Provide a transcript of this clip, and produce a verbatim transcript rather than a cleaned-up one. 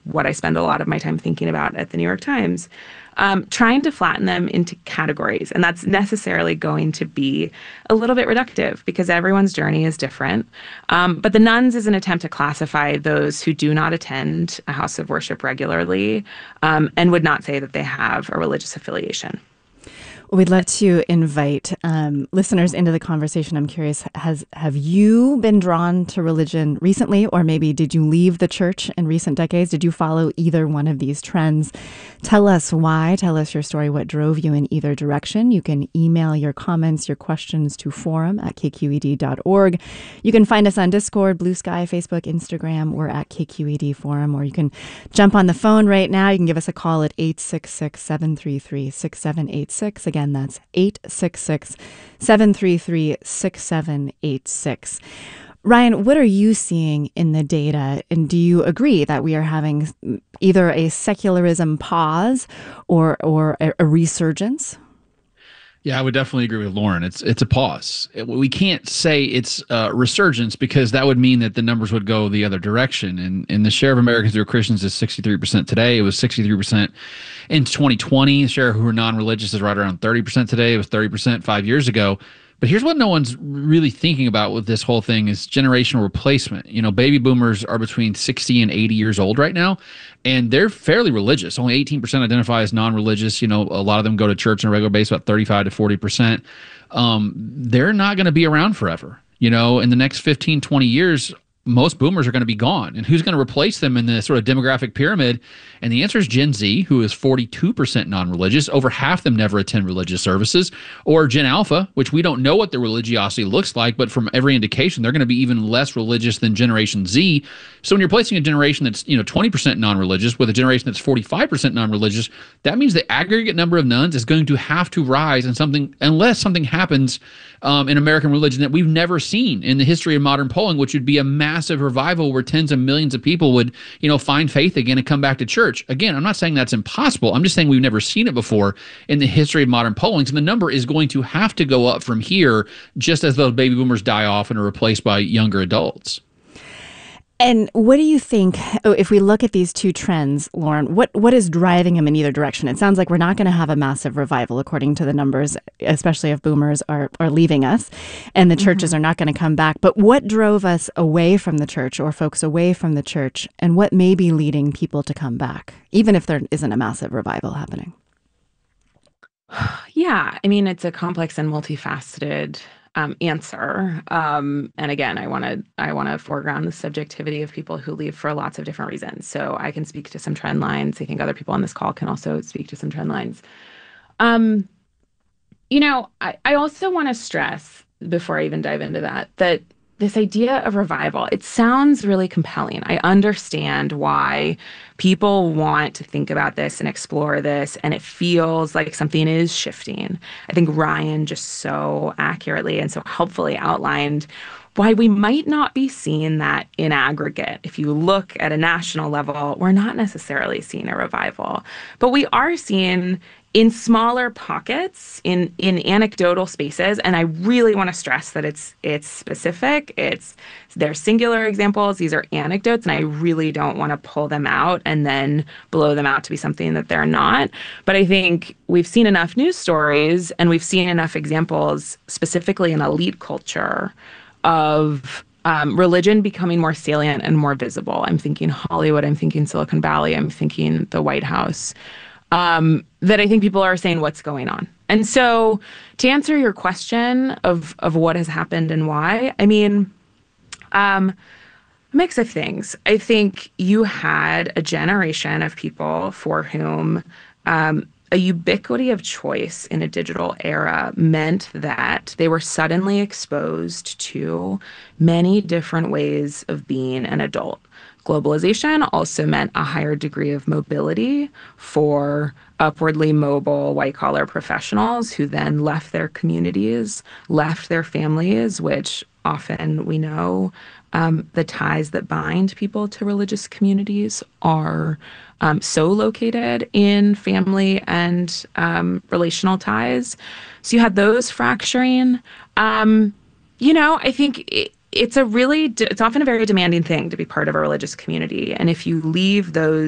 what I spend a lot of my time thinking about at the New York Times, um, trying to flatten them into categories. And that's necessarily going to be a little bit reductive because everyone's journey is different. Um, but the nuns is an attempt to classify those who do not attend a house of worship regularly um, and would not say that they have a religious affiliation. We'd love to invite um, listeners into the conversation. I'm curious, has have you been drawn to religion recently, or maybe did you leave the church in recent decades? Did you follow either one of these trends? Tell us why. Tell us your story, what drove you in either direction. You can email your comments, your questions to forum at k q e d dot org. You can find us on Discord, Blue Sky, Facebook, Instagram. We're at K Q E D Forum, or you can jump on the phone right now. You can give us a call at eight six six, seven three three, six seven eight six. Again, Again, that's eight six six, seven three three, six seven eight six. Ryan, what are you seeing in the data? And do you agree that we are having either a secularism pause or, or a, a resurgence? Yeah, I would definitely agree with Lauren. It's it's a pause. It, we can't say it's a resurgence because that would mean that the numbers would go the other direction. And, and the share of Americans who are Christians is sixty-three percent today. It was sixty-three percent in twenty twenty. The share who are non-religious is right around thirty percent today. It was thirty percent five years ago. But here's what no one's really thinking about with this whole thing is generational replacement. You know, baby boomers are between sixty and eighty years old right now, and they're fairly religious. Only eighteen percent identify as non-religious. You know, a lot of them go to church on a regular basis, about thirty-five to forty percent. Um, they're not going to be around forever. You know, in the next fifteen, twenty years, most boomers are going to be gone. And who's going to replace them in the sort of demographic pyramid? And the answer is Gen Z, who is forty-two percent non-religious. Over half them never attend religious services. Or Gen Alpha, which we don't know what their religiosity looks like, but from every indication, they're going to be even less religious than Generation Z. So when you're placing a generation that's, you know, twenty percent non-religious with a generation that's forty-five percent non-religious, that means the aggregate number of nuns is going to have to rise in something, unless something happens um, in American religion that we've never seen in the history of modern polling, which would be a massive revival where tens of millions of people would, you know, find faith again and come back to church. Again, I'm not saying that's impossible. I'm just saying we've never seen it before in the history of modern pollings. And the number is going to have to go up from here just as those baby boomers die off and are replaced by younger adults. And what do you think, oh, if we look at these two trends, Lauren, what, what is driving them in either direction? It sounds like we're not going to have a massive revival, according to the numbers, especially if boomers are, are leaving us and the churches mm-hmm. are not going to come back. But what drove us away from the church or folks away from the church, and what may be leading people to come back, even if there isn't a massive revival happening? Yeah, I mean, it's a complex and multifaceted Um, answer. Um, and again, I want to I want to foreground the subjectivity of people who leave for lots of different reasons. So I can speak to some trend lines. I think other people on this call can also speak to some trend lines. Um, you know, I, I also want to stress, before I even dive into that, that this idea of revival, it sounds really compelling. I understand why people want to think about this and explore this, and it feels like something is shifting. I think Ryan just so accurately and so helpfully outlined why we might not be seeing that in aggregate. If you look at a national level, we're not necessarily seeing a revival, but we are seeing in smaller pockets, in in anecdotal spaces, and I really want to stress that it's it's specific. It's they're singular examples. These are anecdotes, and I really don't want to pull them out and then blow them out to be something that they're not. But I think we've seen enough news stories, and we've seen enough examples, specifically in elite culture, of um, religion becoming more salient and more visible. I'm thinking Hollywood. I'm thinking Silicon Valley. I'm thinking the White House. Um, that I think people are saying, what's going on? And so to answer your question of of what has happened and why, I mean, um, a mix of things. I think you had a generation of people for whom um, a ubiquity of choice in a digital era meant that they were suddenly exposed to many different ways of being an adult. Globalization also meant a higher degree of mobility for upwardly mobile white-collar professionals who then left their communities, left their families, which often we know um, the ties that bind people to religious communities are um, so located in family and um, relational ties. So you had those fracturing. Um, you know, I think it, it's a really, it's often a very demanding thing to be part of a religious community. And if you leave those